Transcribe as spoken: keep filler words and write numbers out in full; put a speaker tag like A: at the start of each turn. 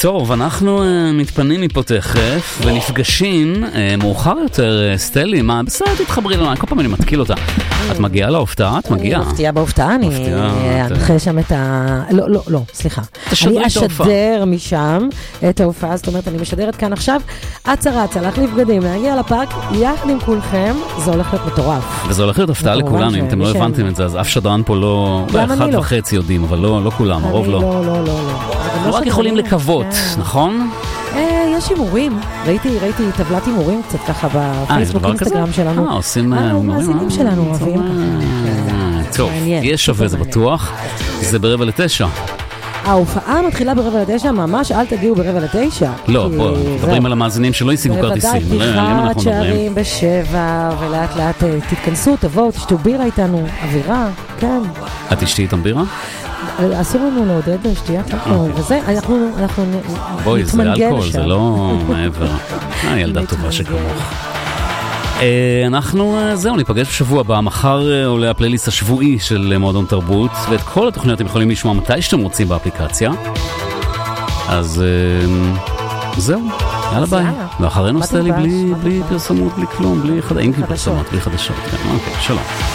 A: טוב, אנחנו מתפנים מפה תכף ונפגשים מאוחר יותר. סטלי, מה? בסדר, תתחברי לנו, כל פעם אני מתקיל אותה. את מגיעה להופתעה? את מגיעה?
B: אני מפתיעה בהופתעה, אני אנחה שם את ה... לא, לא, לא, סליחה. אני אשדר משם את ההופעה, זאת אומרת, אני משדרת כאן עכשיו, אצה רצה, להחליף בגדים, להגיע לפארק, יחד עם כולכם, זה הולך להיות מטורף.
A: וזה הולך להיות הפתעה לכולנו, אם אתם לא הבנתם את זה, אז אף שדרן פה לא... אחד וחצי יודעים, אבל לא כולם, הרוב לא.
B: לא, לא, לא.
A: לא רק יכולים לקוות, נכון?
B: יש הימורים, ראיתי טבלת הימורים קצת ככה בפייסבוק, אינסטגרם שלנו.
A: אה, עושים הימורים.
B: המאזינים שלנו אוהבים ככה.
A: טוב, יהיה שווה, זה בטוח. זה ברבע לתשע.
B: ההופעה מתחילה ברבע לתשע, ממש אל תגיעו ברבע לתשע.
A: לא, בואו, מדברים על המאזינים שלא השיגו כרטיסים.
B: בוודאי פתיחת שערים בשבע, ולאט לאט תתכנסו, תבואו, תשתו בירה איתנו, אווירה, כן.
A: את תשתי איתם בירה?
B: אסור לנו לעודד שתיית אלכוהול, וזה, אנחנו נתמנגל שם.
A: בואי, זה אלכוהול, זה לא מעבר. אה, ילדה טובה שכמוך. אנחנו, זהו, ניפגש בשבוע הבא. מחר עולה הפלייליסט השבועי של מועדון תרבות, ואת כל התוכניות אתם יכולים לשמוע מתי שאתם רוצים באפליקציה. אז זהו, יאללה ביי. ואחרינו סטלי בלי פרסומות, בלי כלום, בלי חדשות, בלי חדשות. אוקיי, שלום.